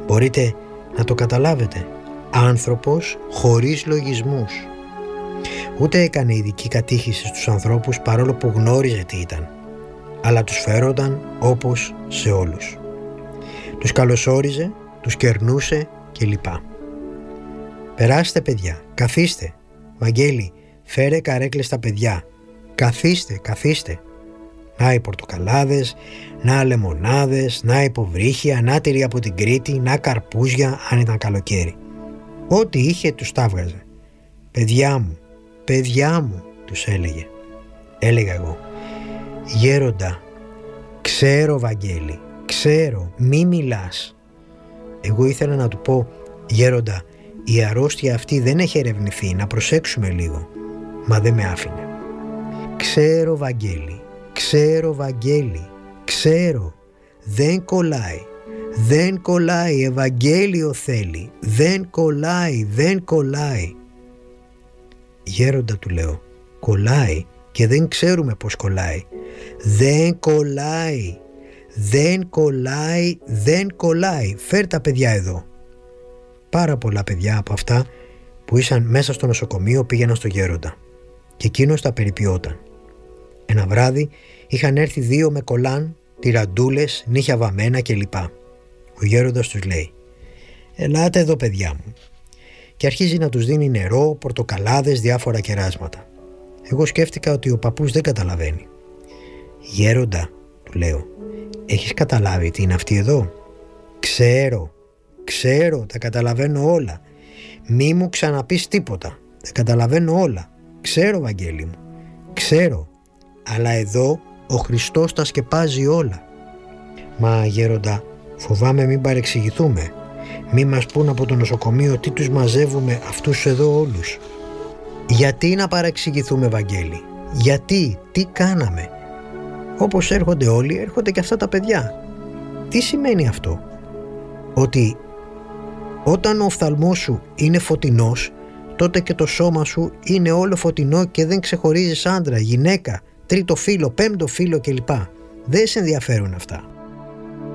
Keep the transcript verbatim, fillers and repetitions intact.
Μπορείτε να το καταλάβετε. Άνθρωπος χωρίς λογισμούς. Ούτε έκανε ειδική κατήχηση στους ανθρώπους παρόλο που γνώριζε τι ήταν, αλλά τους φέρονταν όπως σε όλους. Τους καλωσόριζε, τους κερνούσε κλπ. Περάστε παιδιά, καθίστε. Βαγγέλη, φέρε καρέκλες στα παιδιά. Καθίστε, καθίστε. Να οι πορτοκαλάδες, να λεμονάδες, να υποβρύχια, να τυρί από την Κρήτη, να καρπούζια αν ήταν καλοκαίρι. Ό,τι είχε τους τα βγάζε. Παιδιά μου, παιδιά μου, τους έλεγε. Έλεγα εγώ, γέροντα, ξέρω Βαγγέλη, ξέρω, μη μιλάς. Εγώ ήθελα να του πω, γέροντα, η αρρώστια αυτή δεν έχει ερευνηθεί, να προσέξουμε λίγο. Μα δεν με άφηνε. Ξέρω Βαγγέλη, ξέρω Βαγγέλη, ξέρω, δεν κολλάει. Δεν κολλάει, Ευαγγέλιο θέλει. Δεν κολλάει, δεν κολλάει. Γέροντα, του λέω, κολλάει και δεν ξέρουμε πως κολλάει. Δεν κολλάει, δεν κολλάει, δεν κολλάει. Φέρ τα παιδιά εδώ. Πάρα πολλά παιδιά από αυτά που ήσαν μέσα στο νοσοκομείο πήγαιναν στο γέροντα και εκείνος τα περιποιόταν. Ένα βράδυ είχαν έρθει δύο με κολάν, τυραντούλες, νύχια βαμμένα κλπ. Ο γέροντας τους λέει, ελάτε εδώ παιδιά μου, και αρχίζει να τους δίνει νερό, πορτοκαλάδες, διάφορα κεράσματα. Εγώ σκέφτηκα ότι ο παππούς δεν καταλαβαίνει. Γέροντα, του λέω, έχεις καταλάβει τι είναι αυτή εδώ? Ξέρω, ξέρω, τα καταλαβαίνω όλα. Μη μου ξαναπείς τίποτα, τα καταλαβαίνω όλα. Ξέρω Βαγγέλη μου, ξέρω, αλλά εδώ ο Χριστός τα σκεπάζει όλα. Μα γέροντα, φοβάμαι μην παρεξηγηθούμε. Μη μας πούν από το νοσοκομείο τι τους μαζεύουμε αυτούς εδώ όλους. Γιατί να παρεξηγηθούμε Βαγγέλη? Γιατί, τι κάναμε? Όπως έρχονται όλοι, έρχονται και αυτά τα παιδιά. Τι σημαίνει αυτό? Ότι όταν ο οφθαλμός σου είναι φωτεινός, τότε και το σώμα σου είναι όλο φωτεινό και δεν ξεχωρίζεις άντρα, γυναίκα, τρίτο φύλο, πέμπτο φύλο κλπ. Δεν σε ενδιαφέρουν αυτά.